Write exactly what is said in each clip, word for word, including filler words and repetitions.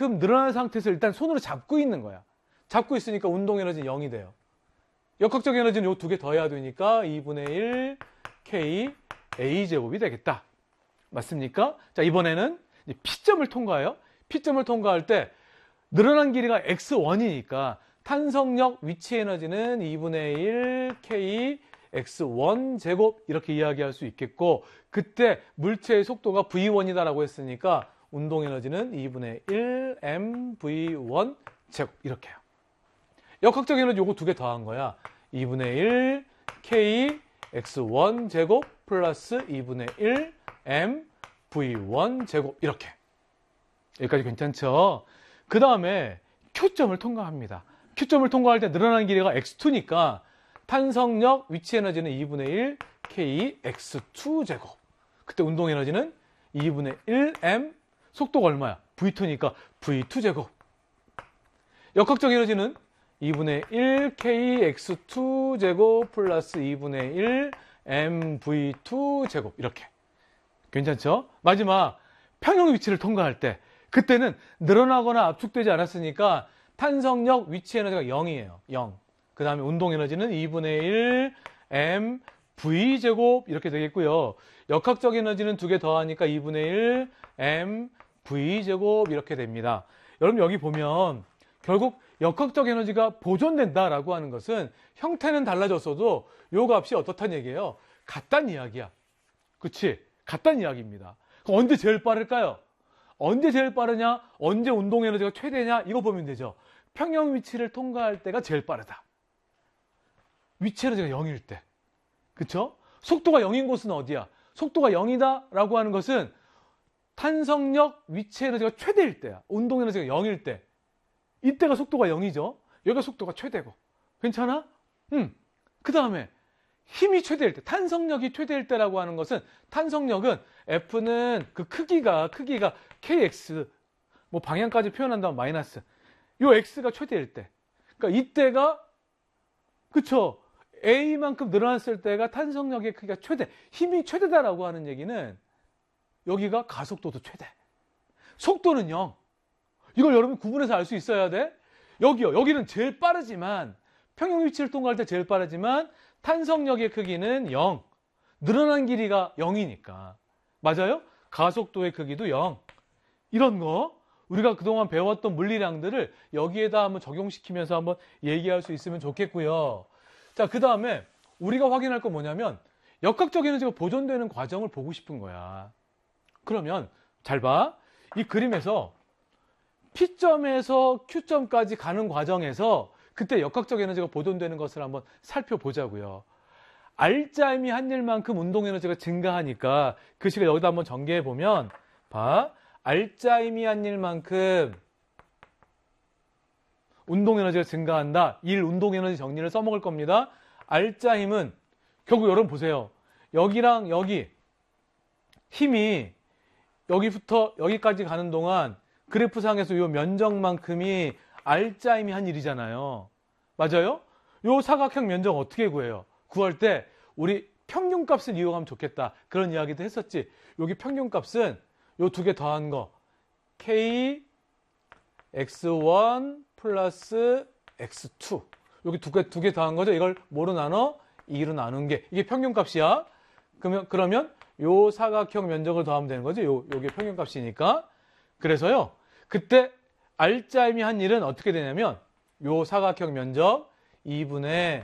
이만큼 늘어난 상태에서 일단 손으로 잡고 있는 거야. 잡고 있으니까 운동 에너지는 영이 돼요. 역학적 에너지는 요 두 개 더해야 되니까 이분의 일 K A제곱이 되겠다. 맞습니까? 자, 이번에는 P점을 통과해요. P점을 통과할 때 늘어난 길이가 엑스 원이니까 탄성력 위치 에너지는 이분의 일 K 엑스 원 제곱 이렇게 이야기할 수 있겠고, 그때 물체의 속도가 브이 원이다라고 했으니까 운동 에너지는 이분의 일 엠 브이 원 제곱 이렇게 해요. 역학적 에너지 요거 두 개 더한 거야. 이분의 일 K 엑스 원 제곱 플러스 이분의 일 엠 브이 원 제곱 이렇게. 여기까지 괜찮죠? 그 다음에 Q점을 통과합니다. Q점을 통과할 때 늘어나는 길이가 엑스 투니까 탄성력 위치 에너지는 이분의 일 K 엑스 투 제곱. 그때 운동 에너지는 이분의 일 엠, 속도가 얼마야? 브이 투니까 브이 투 제곱. 역학적 에너지는 이분의 일 K 엑스 투 제곱 플러스 이분의 일 엠 브이 투 제곱 이렇게. 괜찮죠? 마지막 평형 위치를 통과할 때 그때는 늘어나거나 압축되지 않았으니까 탄성력 위치 에너지가 영이에요. 영. 그 다음에 운동 에너지는 이분의 일 엠 브이 제곱 이렇게 되겠고요. 역학적 에너지는 두 개 더하니까 이분의 일 엠 브이 제곱 이렇게 됩니다. 여러분 여기 보면 결국 역학적 에너지가 보존된다라고 하는 것은 형태는 달라졌어도 요 값이 어떻다는 얘기예요? 같다는 이야기야. 그치? 같다는 이야기입니다. 그럼 언제 제일 빠를까요? 언제 제일 빠르냐? 언제 운동 에너지가 최대냐? 이거 보면 되죠. 평형 위치를 통과할 때가 제일 빠르다. 위치 에너지가 영일 때. 그쵸? 속도가 영인 곳은 어디야? 속도가 영이다 라고 하는 것은 탄성력 위치 에너지가 최대일 때야. 운동 에너지가 영일 때. 이때가 속도가 영이죠. 여기가 속도가 최대고. 괜찮아? 음. 그 다음에 힘이 최대일 때, 탄성력이 최대일 때라고 하는 것은 탄성력은 F는 그 크기가 크기가 케이엑스 뭐 방향까지 표현한다면 마이너스 요 X가 최대일 때. 그러니까 이때가 그쵸? A만큼 늘어났을 때가 탄성력의 크기가 최대, 힘이 최대다라고 하는 얘기는 여기가 가속도도 최대. 속도는 영. 이걸 여러분 구분해서 알 수 있어야 돼. 여기요. 여기는 제일 빠르지만 평형 위치를 통과할 때 제일 빠르지만 탄성력의 크기는 영. 늘어난 길이가 영이니까. 맞아요? 가속도의 크기도 영. 이런 거 우리가 그동안 배웠던 물리량들을 여기에다 한번 적용시키면서 한번 얘기할 수 있으면 좋겠고요. 자, 그 다음에 우리가 확인할 건 뭐냐면 역학적 에너지가 보존되는 과정을 보고 싶은 거야. 그러면 잘 봐. 이 그림에서 P점에서 Q점까지 가는 과정에서 그때 역학적 에너지가 보존되는 것을 한번 살펴보자고요. R자임이 한 일만큼 운동 에너지가 증가하니까 그 식을 여기다 한번 전개해 보면 봐. R자임이 한 일만큼 운동 에너지가 증가한다. 일 운동 에너지 정리를 써먹을 겁니다. R자임은 결국 여러분 보세요. 여기랑 여기 힘이 여기부터 여기까지 가는 동안 그래프상에서 이 면적만큼이 R자임이 한 일이잖아요. 맞아요? 이 사각형 면적 어떻게 구해요? 구할 때 우리 평균값을 이용하면 좋겠다. 그런 이야기도 했었지. 여기 평균값은 이 두 개 더한 거 K 엑스 원 플러스 엑스 투 여기 두 개, 두 개 더한 거죠. 이걸 뭐로 나눠? 이로 나눈 게 이게 평균값이야. 그러면 그러면 요 사각형 면적을 더하면 되는 거죠. 요 요게 평균값이니까. 그래서요. 그때 R자임이 한 일은 어떻게 되냐면 요 사각형 면적 이분의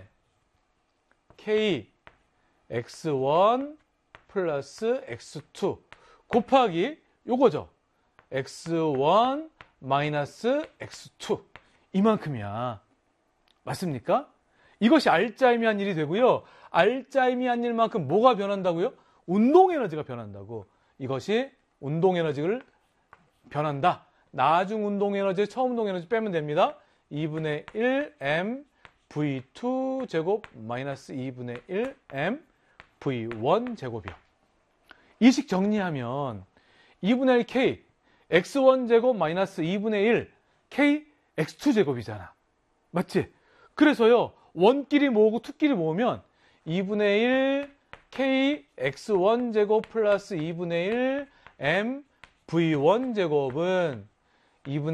K 엑스 원 플러스 엑스 투 곱하기 요거죠. 엑스 원 마이너스 엑스 투 이만큼이야. 맞습니까? 이것이 R자임이 한 일이 되고요. R자임이 한 일만큼 뭐가 변한다고요? 운동 에너지가 변한다고. 이것이 운동 에너지를 변한다. 나중 운동 에너지, 처음 운동 에너지 빼면 됩니다. 이분의 일 엠 브이 투 제곱 마이너스 이분의 일 엠 브이 원 제곱이요. 이 식 정리하면 이분의 일 K 엑스 원 제곱 마이너스 이분의 일 K 엑스 투 제곱이잖아. 맞지? 그래서요. 원끼리 모으고 투끼리 모으면 이분의 일 K 엑스 원 제곱 플러스 이분의 일 M 브이 원 제곱은 이분의